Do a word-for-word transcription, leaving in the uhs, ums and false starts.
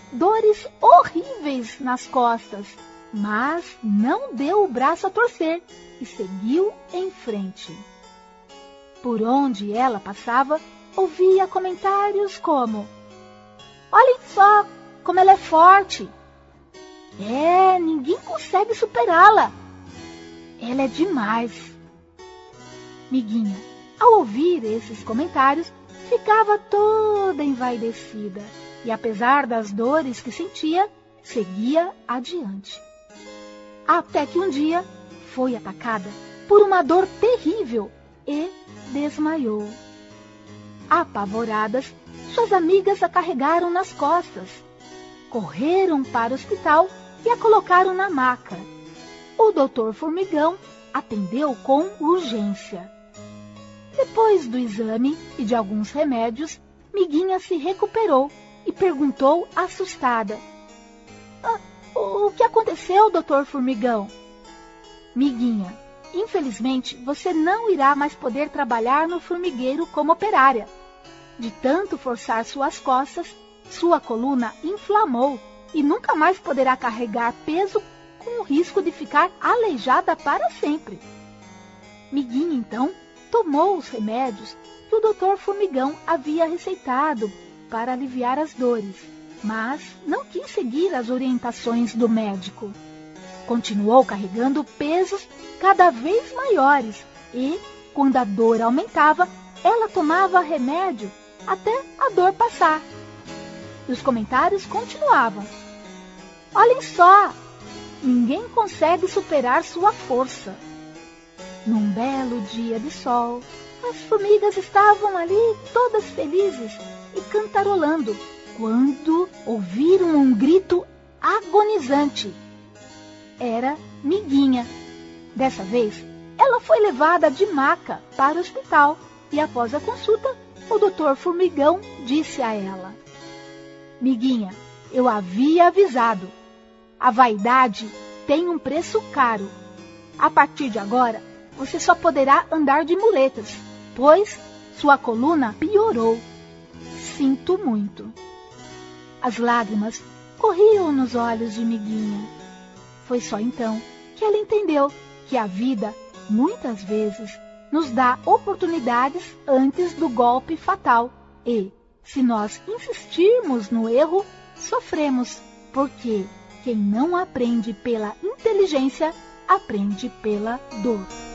dores horríveis nas costas, mas não deu o braço a torcer e seguiu em frente. Por onde ela passava, ouvia comentários como: olhem só como ela é forte! É, ninguém consegue superá-la! Ela é demais! Miguinha, ao ouvir esses comentários, ficava toda envaidecida e, apesar das dores que sentia, seguia adiante. Até que um dia foi atacada por uma dor terrível e desmaiou. Apavoradas, suas amigas a carregaram nas costas. Correram para o hospital e a colocaram na maca. O doutor Formigão atendeu com urgência. Depois do exame e de alguns remédios, Miguinha se recuperou e perguntou assustada: ah, o que aconteceu, doutor Formigão? Miguinha, infelizmente você não irá mais poder trabalhar no formigueiro como operária. De tanto forçar suas costas, sua coluna inflamou e nunca mais poderá carregar peso, com o risco de ficar aleijada para sempre. Miguinha, então, tomou os remédios que o doutor Formigão havia receitado para aliviar as dores, mas não quis seguir as orientações do médico. Continuou carregando pesos cada vez maiores e, quando a dor aumentava, ela tomava remédio até a dor passar. E os comentários continuavam: olhem só, ninguém consegue superar sua força. Num belo dia de sol, as formigas estavam ali todas felizes e cantarolando, quando ouviram um grito agonizante. Era Miguinha. Dessa vez, ela foi levada de maca para o hospital e, após a consulta, o doutor Formigão disse a ela: Miguinha, eu havia avisado. A vaidade tem um preço caro. A partir de agora, você só poderá andar de muletas, pois sua coluna piorou. Sinto muito. As lágrimas corriam nos olhos de Miguinha. Foi só então que ela entendeu que a vida, muitas vezes, nos dá oportunidades antes do golpe fatal e, se nós insistirmos no erro, sofremos, porque quem não aprende pela inteligência, aprende pela dor.